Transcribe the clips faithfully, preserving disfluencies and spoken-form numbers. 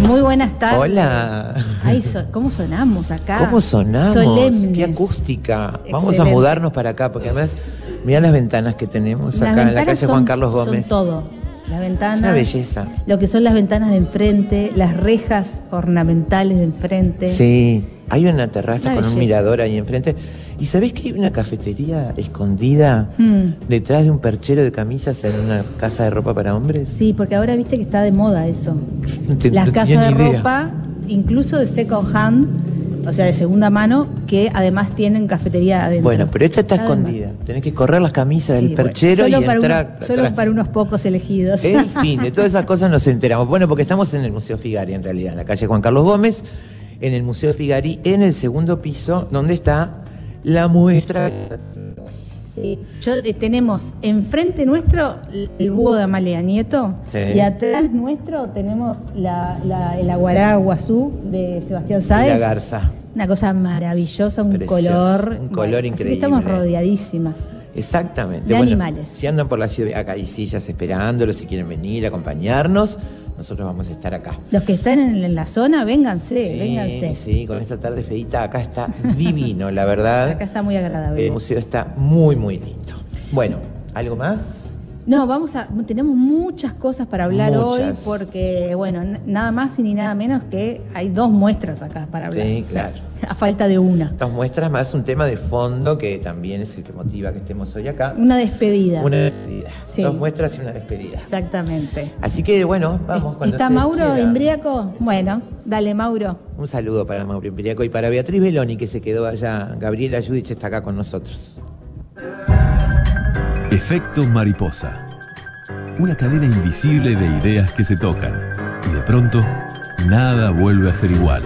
Muy buenas tardes. Hola. Ay, so, ¿cómo sonamos acá? ¿Cómo sonamos? Solemnes. Qué acústica. Excelente. Vamos a mudarnos para acá, porque además, mirá las ventanas que tenemos Las acá en la calle son, Juan Carlos Gómez. Son todo. Las ventanas. Es una belleza. Lo que son las ventanas de enfrente, las rejas ornamentales de enfrente. Sí. Hay una terraza Una con belleza. un mirador ahí enfrente. ¿Y sabés que hay una cafetería escondida Hmm. detrás de un perchero de camisas en una casa de ropa para hombres? Sí, porque ahora viste que está de moda eso. No te- Las no casas tenía de ni idea. ropa, incluso de second hand, o sea, de segunda mano, que además tienen cafetería adentro. Bueno, pero esta está Además. escondida. Tenés que correr las camisas del Sí, bueno, perchero solo y para entrar uno- Solo atrás. para unos pocos elegidos. En fin, de todas esas cosas nos enteramos. Bueno, porque estamos en el Museo Figari, en realidad, en la calle Juan Carlos Gómez, en el Museo Figari, en el segundo piso, donde está la muestra. Sí. Yo, eh, tenemos enfrente nuestro el búho de Amalia Nieto, Sí. y atrás nuestro tenemos la, la- el aguará guazú de Sebastián Sáez. La garza. Una cosa maravillosa, un Precioso, color. un color Así que increíble. estamos rodeadísimas. Exactamente. De Bueno, animales. Si andan por la ciudad, acá hay sillas esperándolos, si quieren venir a acompañarnos, nosotros vamos a estar acá. Los que están en, en la zona, vénganse, Sí, vénganse. sí, con esta tarde feita, acá está divino, la verdad. Acá está muy agradable. El museo está muy, muy lindo. Bueno, ¿algo más? No, vamos a, tenemos muchas cosas para hablar Muchas. hoy, porque, bueno, n- nada más y ni nada menos que hay dos muestras acá para hablar. Sí, O sea, claro. a falta de una. Nos muestras más un tema de fondo que también es el que motiva que estemos hoy acá. Una despedida. Una despedida. Sí. Dos muestras y una despedida. Exactamente. Así que bueno, vamos cuando ¿Está ustedes Mauro quieran. Imbriaco? Bueno, dale, Mauro. Un saludo para Mauro Imbriaco y para Beatriz Beloni, que se quedó allá. Gabriela Judich está acá con nosotros. Efecto mariposa. Una cadena invisible de ideas que se tocan. Y de pronto, nada vuelve a ser igual.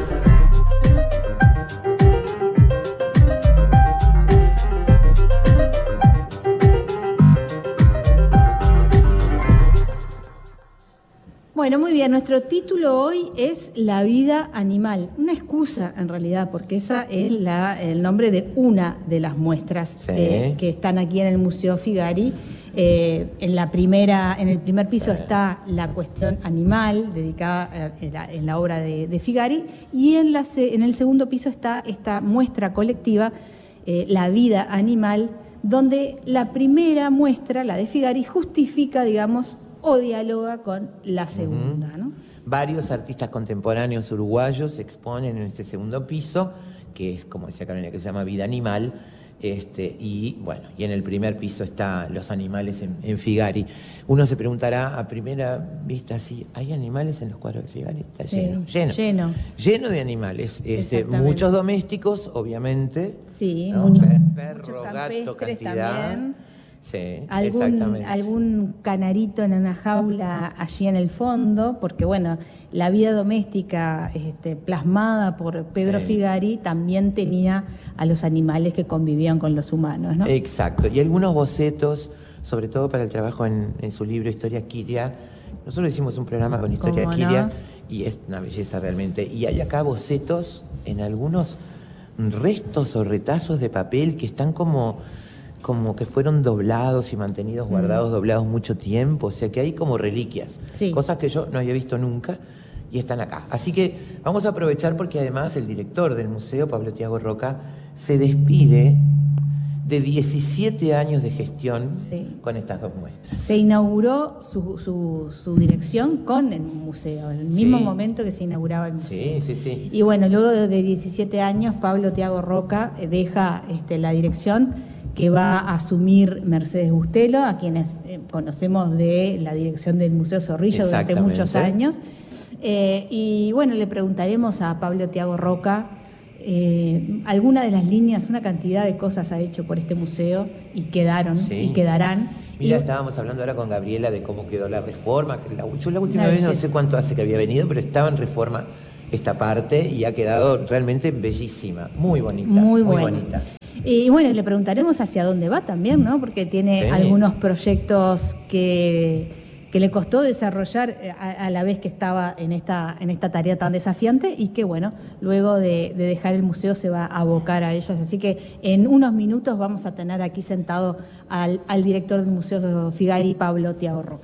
Bueno, muy bien. Nuestro título hoy es La vida animal. Una excusa, en realidad, porque esa es la, el nombre de una de las muestras Sí. eh, que están aquí en el Museo Figari. Eh, en la primera, en el primer piso Sí. está la cuestión animal, dedicada a- en la, en la obra de, de Figari, y en, la, se- en el segundo piso está esta muestra colectiva, eh, La vida animal, donde la primera muestra, la de Figari, justifica, digamos, o dialoga con la segunda, ¿no? Varios artistas contemporáneos uruguayos se exponen en este segundo piso, que es, como decía Carolina, que se llama Vida Animal. Este, y bueno, y en el primer piso está los animales en, en Figari. Uno se preguntará a primera vista si hay animales en los cuadros de Figari. Está Sí, lleno, lleno, lleno. lleno de animales. Este, Exactamente. muchos domésticos, obviamente. Sí, ¿no? muchos, Per- muchos perro, gato, campestres cantidad. también. Sí, Algún, exactamente. algún canarito en una jaula allí en el fondo, porque bueno, la vida doméstica este, plasmada por Pedro Sí. Figari también tenía a los animales que convivían con los humanos, ¿no? Exacto. Y algunos bocetos, sobre todo para el trabajo en, en su libro Historia Quiria. Nosotros hicimos un programa con Historia ¿Cómo Quiria no? y es una belleza realmente. Y hay acá bocetos en algunos restos o retazos de papel que están como, como que fueron doblados y mantenidos guardados, doblados mucho tiempo. O sea que hay como reliquias. Sí. Cosas que yo no había visto nunca y están acá. Así que vamos a aprovechar porque además el director del museo, Pablo Tiago Roca, se despide de diecisiete años de gestión Sí. con estas dos muestras. Se inauguró su, su, su dirección con el museo, en el mismo Sí. momento que se inauguraba el museo. Sí, sí, sí. Y bueno, luego de diecisiete años, Pablo Tiago Roca eh, deja este, la dirección que va a asumir Mercedes Bustelo, a quienes eh, conocemos de la dirección del Museo Zorrillo durante Exactamente. muchos años. Eh, y bueno, le preguntaremos a Pablo Tiago Roca eh, alguna de las líneas, una cantidad de cosas ha hecho por este museo y quedaron Sí. y quedarán. Mira, Y- estábamos hablando ahora con Gabriela de cómo quedó la reforma. que la- yo la última Una vez no belleza. sé cuánto hace que había venido, pero estaba en reforma esta parte y ha quedado realmente bellísima, muy bonita. Muy buena. bonita. Y bueno, le preguntaremos hacia dónde va también, ¿no? Porque tiene Sí. algunos proyectos que, que le costó desarrollar eh, a, a la vez que estaba en esta, en esta tarea tan desafiante y que, bueno, luego de, de dejar el museo se va a abocar a ellas. Así que en unos minutos vamos a tener aquí sentado al, al director del Museo Figari, Pablo Tiago Roca.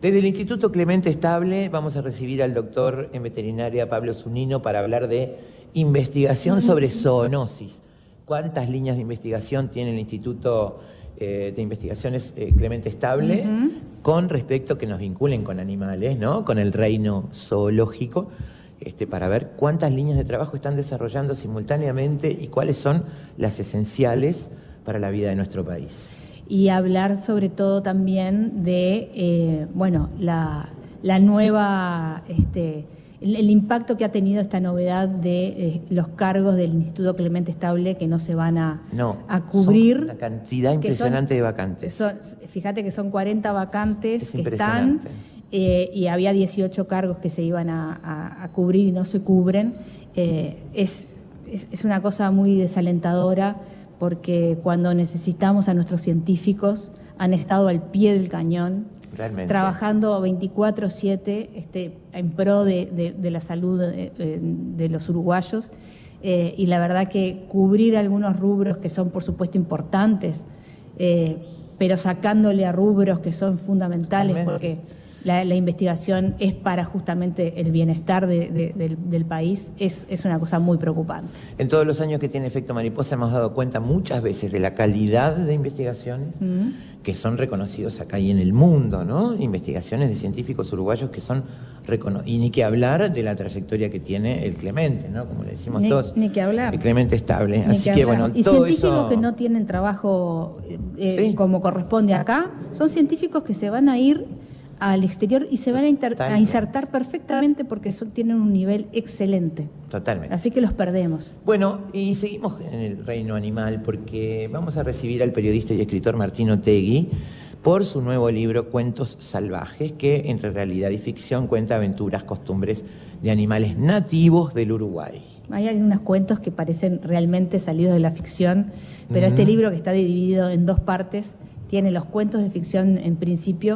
Desde el Instituto Clemente Estable vamos a recibir al doctor en veterinaria Pablo Zunino para hablar de investigación sobre zoonosis. ¿Cuántas líneas de investigación tiene el Instituto eh, de Investigaciones eh, Clemente Estable uh-huh. con respecto que nos vinculen con animales, ¿no? Con el reino zoológico, este, para ver cuántas líneas de trabajo están desarrollando simultáneamente y cuáles son las esenciales para la vida de nuestro país? Y hablar sobre todo también de, eh, bueno, la, la nueva, este, el, el impacto que ha tenido esta novedad de eh, los cargos del Instituto Clemente Estable que no se van a, no, a cubrir. Son una cantidad impresionante son, de vacantes. Son, fíjate que son cuarenta vacantes que están eh, y había dieciocho cargos que se iban a, a, a cubrir y no se cubren. Eh, es, es, es una cosa muy desalentadora, porque cuando necesitamos a nuestros científicos han estado al pie del cañón, realmente, trabajando veinticuatro siete este, en pro de, de, de la salud de, de los uruguayos, eh, y la verdad que cubrir algunos rubros que son por supuesto importantes, eh, pero sacándole a rubros que son fundamentales, realmente, porque la, la investigación es para justamente el bienestar de, de, del, del país, es, es una cosa muy preocupante. En todos los años que tiene efecto mariposa hemos dado cuenta muchas veces de la calidad de investigaciones mm. que son reconocidos acá y en el mundo, ¿no? Investigaciones de científicos uruguayos que son reconocidos. Y ni que hablar de la trayectoria que tiene el Clemente, ¿no? Como le decimos ni, todos. Ni que hablar. El Clemente Estable. Ni Así que, que hablar. bueno, y todo científicos eso... que no tienen trabajo eh, ¿Sí? como corresponde acá, son científicos que se van a ir al exterior y se van a, inter a insertar perfectamente porque son, tienen un nivel excelente. Totalmente. Así que los perdemos. Bueno, y seguimos en el reino animal porque vamos a recibir al periodista y escritor Martín Otegui por su nuevo libro Cuentos Salvajes, que entre realidad y ficción cuenta aventuras, costumbres de animales nativos del Uruguay. Hay algunos cuentos que parecen realmente salidos de la ficción, pero uh-huh. este libro, que está dividido en dos partes, tiene los cuentos de ficción en principio,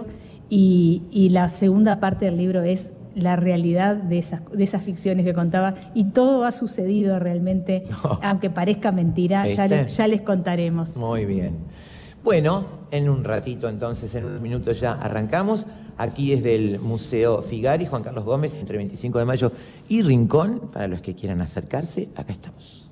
Y, y la segunda parte del libro es la realidad de esas, de esas ficciones que contaba, y todo ha sucedido realmente, no. aunque parezca mentira, ya, le, ya les contaremos. Muy bien. Bueno, en un ratito entonces, en unos minutos ya arrancamos, aquí desde el Museo Figari, Juan Carlos Gómez, entre veinticinco de mayo y Rincón, para los que quieran acercarse, acá estamos.